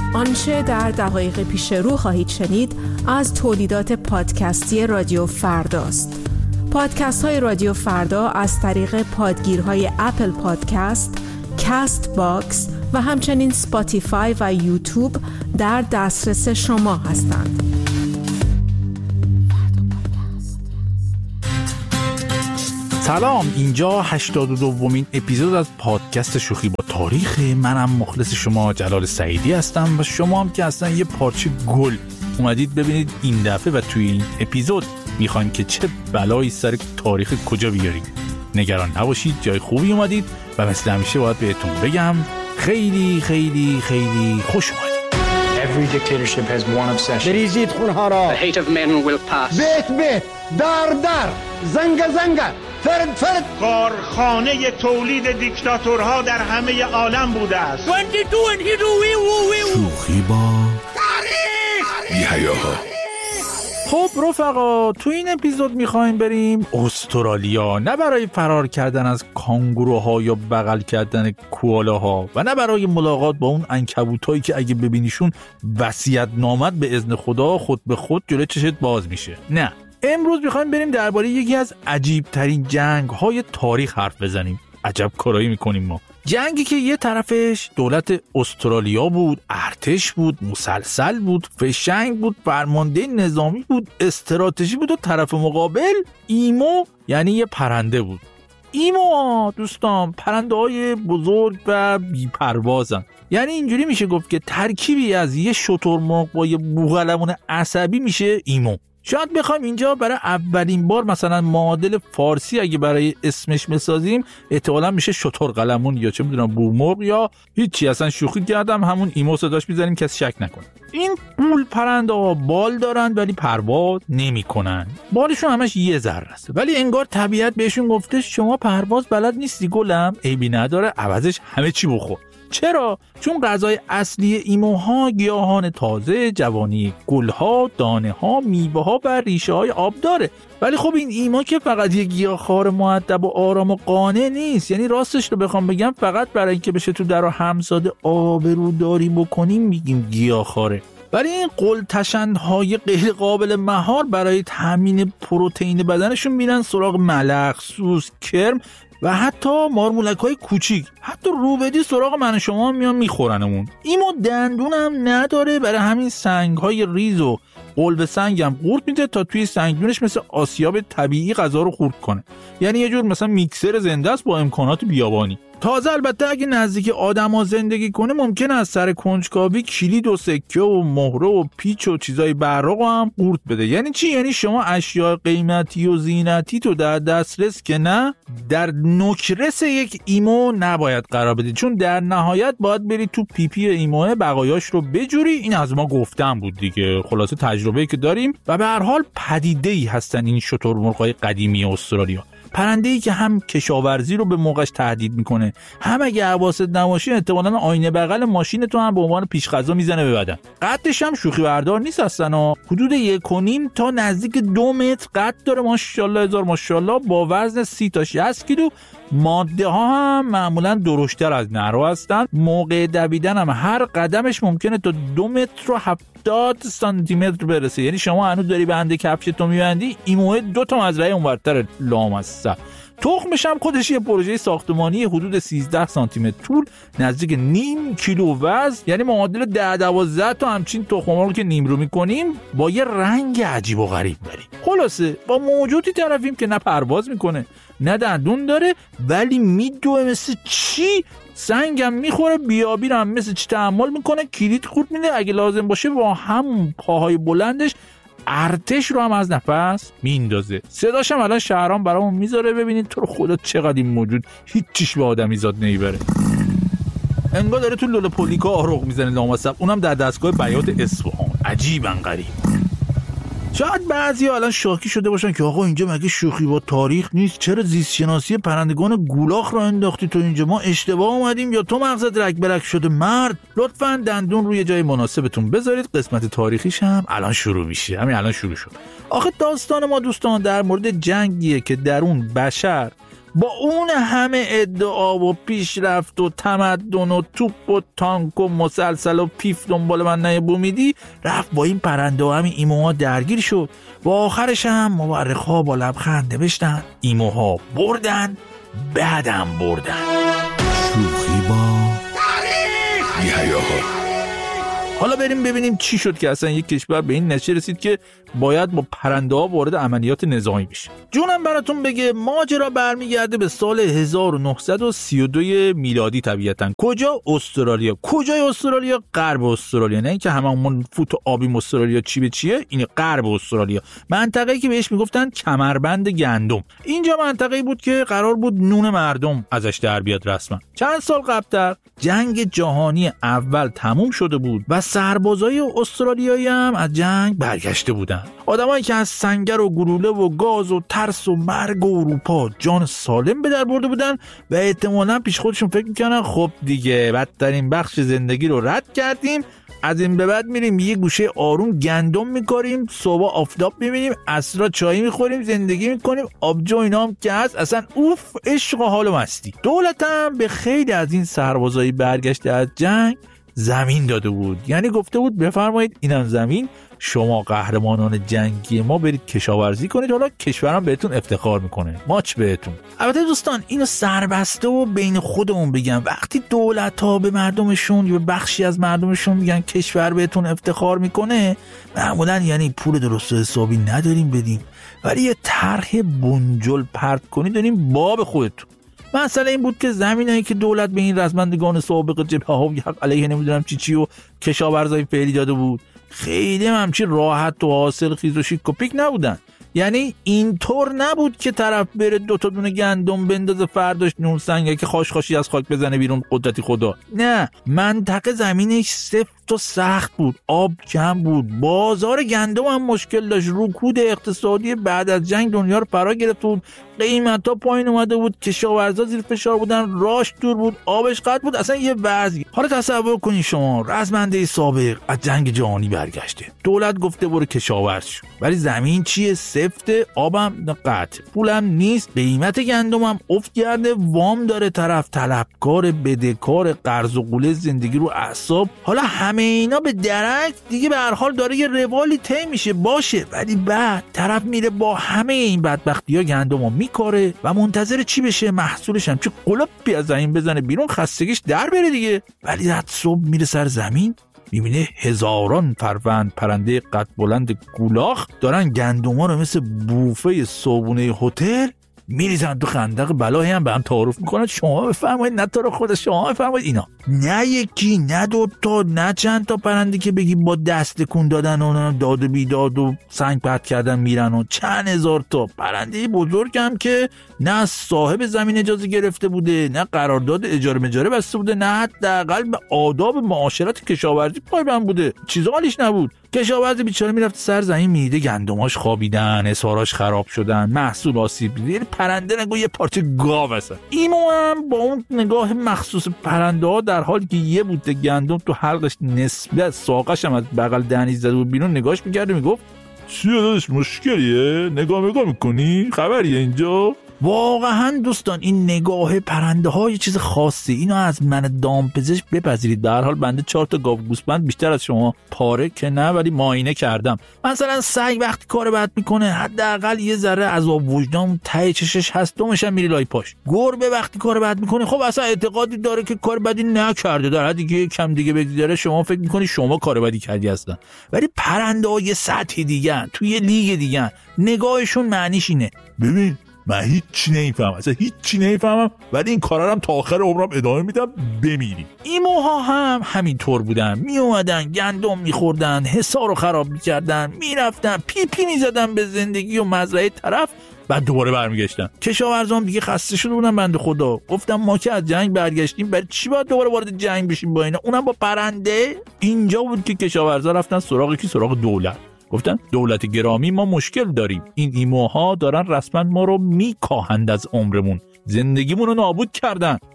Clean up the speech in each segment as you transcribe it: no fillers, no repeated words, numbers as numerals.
آنچه در دقایق پیش رو خواهید شنید از تولیدات پادکستی رادیو فرداست. پادکست های رادیو فردا از طریق پادگیرهای اپل پادکست، کست باکس و همچنین سپاتیفای و یوتیوب در دسترس شما هستند. سلام، اینجا 82مین اپیزود از پادکست شوخی با تاریخ. منم مخلص شما جلال سعیدی هستم و شما هم که اصلا یه پارچه گل اومدید ببینید این دفعه و توی این اپیزود میخواین که چه بلایی سر تاریخ کجا بیاریم. نگران نباشید، جای خوبی اومدید و مثل همیشه باید بهتون بگم خیلی خیلی خیلی خوش اومدید. Every dictatorship has one obsession. بریزید خونها را. The hate of men will pass. بیت در زنگ فرد کارخانه تولید دیکتاتورها در همه عالم بوده است. شوخی با تاریخ. خب رفقا، تو این اپیزود میخوایم بریم استرالیا، نه برای فرار کردن از کانگوروها یا بغل کردن کوالاها و نه برای ملاقات با اون عنکبوتایی که اگه ببینیشون وصیت نامت به اذن خدا خود به خود جلوی چشت باز میشه. نه، امروز میخوایم بریم درباره یکی از عجیب ترین جنگ های تاریخ حرف بزنیم. عجب کارایی میکنیم ما. جنگی که یه طرفش دولت استرالیا بود، ارتش بود، مسلسل بود، فشنگ بود، فرمانده نظامی بود، استراتژی بود و طرف مقابل ایمو یعنی یه پرنده بود. ایمو دوستان پرنده های بزرگ و بی‌پروازن. یعنی اینجوری میشه گفت که ترکیبی از یه شترمرغ با یه بوقلمون عصبی میشه ایمو. شاید بخوایم اینجا برای اولین بار مثلا معادل فارسی اگه برای اسمش بسازیم احتمالاً میشه شترقلمون یا چه میدونم بومرغ یا هیچی. اصلا شوخی کردم، همون ایمو صداش میذاریم کسی شک نکنه. این گول پرنده ها بال دارن ولی پرواز نمیکنن. بالشون همش یه ذره است ولی انگار طبیعت بهشون گفته شما پرواز بلد نیستی گلم، عیبی نداره، عوضش همه چی بخور. چرا؟ چون غذای اصلی ایموها گیاهان تازه، جوانی گلها، دانه ها، میوه ها و ریشه های آبداره. ولی خب این ایما که فقط یه گیاهخوار مؤدب و آرام و قانع نیست. یعنی راستش رو بخوام بگم فقط برای اینکه بشه تو در و همزاد آبروداری بکنیم میگیم گیاهخواره. ولی این قلتشندهای غیر قابل مهار برای تامین پروتئین بدنشون میرن سراغ ملخ، سوس، کرم و حتی مارمولک‌های کوچیک. حتی روبدی سراغ من شما میان میخورنمون. ایمو دندون هم نداره، برای همین سنگ‌های ریز و قلب سنگ هم قورت میده تا توی سنگدونش مثل آسیاب طبیعی غذا رو خورد کنه. یعنی یه جور مثلا میکسر زنده است با امکانات بیابانی. تازه البته اگه نزدیک آدما زندگی کنه ممکنه از سر کنجکاوی کلید و سکه و مهره و پیچ و چیزای براق هم قورت بده. یعنی چی؟ یعنی شما اشیاء قیمتی و زینتی تو در دسترس که نه، در نوکرس یک ایمو نباید قرار بدید، چون در نهایت باید برید تو پیپی ایموه بقایاش رو بجوری. این از ما گفتم بود دیگه، خلاصه تجربه‌ای که داریم و به هر حال پدیده‌ای هستن این شترمرغ‌های قدیمی استرالیا. پرنده‌ای که هم کشاورزی رو به موقعش تهدید میکنه، هم اگه حواست نباشه احتمالاً آینه بغل ماشین تو هم به عنوان پیش‌غذا میزنه به بدن. قدش هم شوخی بردار نیست اصلا، حدود 1.5 تا نزدیک 2 متر قد داره. ماشاءالله هزار ماشاءالله. با وزن 30 تا 60 کیلو. ماده ها هم معمولاً درشتر از نرو هستن. موقع دویدن هم هر قدمش ممکنه تا 2 متر و 70 سانتی متر برسه. یعنی شما هنوز داری بنده کفشتو میبندی، ایموه 2 تا مزرعه اونورتر لامصب. تخمش هم خودش یه پروژه ساختمانی حدود 13 سانتی متر طول، نزدیک نیم کیلو وزن. یعنی معادل 10-12 تا همچین تخم مرغ که نیم رو میکنیم با یه رنگ عجیب و غریب بریم. خلاصه با موجودی طرفیم که نه پرواز میکنه نه دندون داره ولی میدوه مثل چی، سنگم میخوره، بیابی هم مثل چی تحمل میکنه، کلید خورد میده، اگه لازم باشه با همون پاهای بلندش ارتش رو هم از نفس میندازه. صداش هم الان شهرام برامون میذاره. ببینید تو رو خدا چقدر این موجود هیچ چیش به آدمی زاد نمیبره. انگار داره تو لولپولیکا آروغ میزنه لامصب، اونم در دستگاه بیات اصفهان. عجیبا غریب. شاید بعضی الان شاکی شده باشن که آقا اینجا مگه شوخی با تاریخ نیست؟ چرا زیست شناسی پرندگان گولاخ رو انداختی تو اینجا؟ ما اشتباه اومدیم یا تو مغزت رگ برگ شده؟ مرد لطفاً دندون روی جای مناسبتون بذارید. قسمت تاریخیش هم الان شروع میشه. همین الان شروع شد. آخه داستان ما دوستان در مورد جنگیه که در اون بشر با اون همه ادعا و پیشرفت و تمدن و توپ و تانک و مسلسل و پیف دنبال من نیبومیدی، رفت با این پرنده و همین ایموها درگیر شد و آخرش هم مورخ‌ها با لبخند نوشتن ایموها بردن، بعدم بردن. شوخی با بی‌حیاها. حالا بریم ببینیم چی شد که اصلا یک کشور به این نتیجه رسید که باید با پرنده ها وارد عملیات نظامی بشه. جونم براتون بگه ماجرا برمیگرده به سال 1932 میلادی طبیعتاً. کجا؟ استرالیا. کجای استرالیا؟ غرب استرالیا. نه اینکه هممون فوت آبی استرالیا چی به چیه، این غرب استرالیا. منطقه‌ای که بهش میگفتن کمربند گندم. اینجا منطقه‌ای بود که قرار بود نون مردم ازش در بیاد رسما. چند سال قبل‌تر جنگ جهانی اول تموم شده بود و سربازای استرالیایی هم از جنگ برگشته بودن. آدمایی که از سنگر و گلوله و گاز و ترس و مرگ و اروپا جان سالم به در برده بودن و احتمالاً پیش خودشون فکر میکنن خب دیگه بدترین بخش زندگی رو رد کردیم، از این به بعد میریم یه گوشه آروم گندم میکاریم، صبح آفتاب میبینیم، عصرا چای میخوریم، زندگی میکنیم، آبجو اینا هم که هست، اصلا اوف عشق و حال و مستی. دولت هم به خیلی از این سربازایی برگشته از جنگ زمین داده بود. یعنی گفته بود بفرمایید اینم زمین، شما قهرمانان جنگی ما برید کشاورزی کنید، حالا کشورم بهتون افتخار میکنه، ماچ بهتون. البته دوستان اینو سربسته و بین خودمون بگم، وقتی دولت ها به مردمشون یا به بخشی از مردمشون میگن کشور بهتون افتخار میکنه، معمولا یعنی پول درست و حسابی نداریم بدیم، ولی یه طرح بنجل پرت کنید داریم باب خودتون. مسئله این بود که زمینایی که دولت به این رزمندگان سابق جبهه‌ها و حق علیه نمیدونم چی و کشاورزای فعلی داده بود خیلی همچی راحت و حاصل خیز و شیک و پیک نبودن. یعنی اینطور نبود که طرف بره 2 تا دونه گندم بندازه فرداش نون سنگه که خاشخاشی از خاک بزنه بیرون قدرتی خدا. نه، منطقه زمینش سفت و سخت بود، آب کم بود، بازار گندم هم مشکل داشت، رکود اقتصادی بعد از جنگ دنیا رو فرا گرفت بود، قیمتا پایین اومده بود، کشاورزا زیر فشار بودن، راش دور بود، آبش قطع بود، اصلا یه وضعی. حالا تصور کنید شما رزمنده سابق از جنگ جهانی برگشته، دولت گفته برو کشاورز شو، ولی زمین چیه؟ سفته، آبم قطع، پولم نیست، قیمت گندمم افت کرده، وام داره طرف، طلبکار، بدهکار، قرض و قوله، زندگی رو اعصاب. حالا همه اینا به درک دیگه به هر حال داره یه روالی طی میشه باشه، ولی بعد طرف میره با همه این بدبختی‌ها گندمو میکاره و منتظر چی بشه؟ محصولش هم چه قلپی از زمین بزنه بیرون، خستگیش در بره دیگه. ولی بعد صبح میره سر زمین میبینه هزاران فروند پرنده قد بلند گولاخ دارن گندما رو مثل بوفه صبحونه هتل میریزن تو خندق، بلایی هم به هم تعارف میکنن، شما بفرمایید، نه تو رو خود شما بفرمایید. اینا نه یکی، نه 2 تا، نه چند تا پرنده که بگی با دست کن دادن و داد و بیداد و سنگ پرت کردن میرن، و چند هزار تا پرنده بزرگ هم که نه صاحب زمین اجازه گرفته بوده، نه قرارداد اجاره مجاره بسته بوده، نه حداقل به آداب معاشرت کشاورزی پایبند بوده، چیزا حالیش نبود. کشاورز بیچاره میرفت سر زمین میده گندماش خوابیدن، اساراش خراب شدن، محصول آسیب دیده، پرنده نگو یه پارچه گاو هستن. ایمو هم با اون نگاه مخصوص پرنده ها در حالی که یه بوته گندم تو حلقش نسبت ساقش هم از بغل دهنش زده بود بیرون نگاهش میکرد میگفت چیه داداش مشکلیه؟ نگاه میکنی؟ خبریه اینجا؟ واقعا دوستان این نگاه پرنده ها یه چیز خاصی، اینو از من دامپزشک بپذیرید. در حال بنده 4 تا گاو گوسفند بیشتر از شما پاره که نه، ولی معاینه کردم. مثلا سگ وقتی کار بد میکنه حداقل یه ذره عذاب وجدان ته چشش هست، دومش هم میری لای پاش. گربه وقتی کار بد میکنه خب اصلا اعتقادی داره که کار بدی نکرده، در حدی که کم دیگه بگذره شما فکر میکنی شما کار بدی کردی هستن. ولی پرنده ها یه سطح دیگه، تو یه لیگ دیگه، نگاهشون معنیش اینه ببین من هیچی نمیفهمم، اصلا هیچی نمیفهمم، ولی این کارا رو تا آخر عمرم ادامه میدم بمیری. ایموها هم همینطور بودن، می اومدن گندم میخوردن، حصار رو خراب میکردن، میرفتن پی میزدن به زندگی و مزرعه طرف، بعد دوباره برمیگشتن. کشاورزان دیگه خسته شده بودن بنده خدا، گفتم ما که از جنگ برگشتیم برای چی باید دوباره وارد جنگ بشیم با اینا، اونم با پرنده. اینجا بود که کشاورزا رفتن سراغ کی؟ سراغ دولت. گفتن دولت گرامی ما مشکل داریم، این ایموها دارن رسما ما رو میکاهند از عمرمون، زندگیمون رو نابود کردن.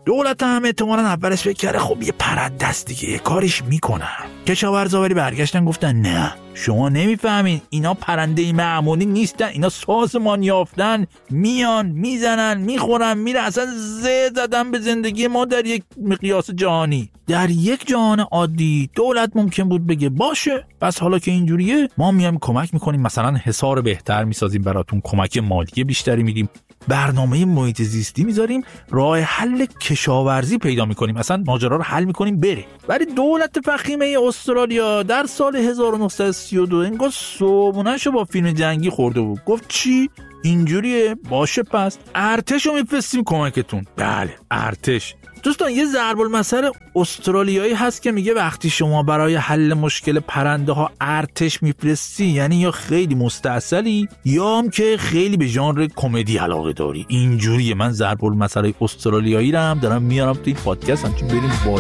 دولت هم احتمالاً اولش فکر کرده خب یه پرنده است دیگه، یه کاریش میکنن. کشاورزا ولی برگشتن گفتن نه شما نمیفهمین، اینا پرنده معمولی نیستن، اینا سازمان یافتن، میان میزنن میخورن میرن، اصلا زدن به زندگی ما در یک مقیاس جهانی. در یک جهان عادی دولت ممکن بود بگه باشه پس حالا که اینجوریه ما میایم کمک میکنیم، مثلا حصار بهتر میسازیم براتون، کمک مالی بیشتری میدیم، برنامه محیط زیستی میذاریم، راه حل کشاورزی پیدا میکنیم، اصلا ماجرا رو حل میکنیم بره. ولی دولت فخیمه استرالیا در سال 1932 انگار صبونه‌شو با فیلم جنگی خورده بود. گفت چی؟ اینجوریه؟ باشه پس ارتشو میفرستیم کمکتون. بله ارتش. دوستان یه ضرب المثل استرالیایی هست که میگه وقتی شما برای حل مشکل پرنده ها ارتش میفرستی یعنی یا خیلی مستعسلی یا هم که خیلی به ژانر کمدی علاقه داری. اینجوریه. من ضرب المثل استرالیایی رو هم دارم میارم تو این پادکست، همچون بریم بالا.